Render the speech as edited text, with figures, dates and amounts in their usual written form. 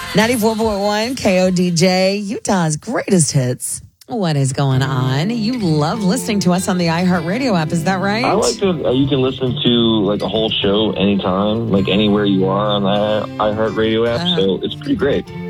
94.1 KODJ, Utah's greatest hits. What is going on? You love listening to us on the iHeartRadio app, is that right? I like to, you can listen to like a whole show anytime, like anywhere you are on the iHeartRadio app, so it's pretty great.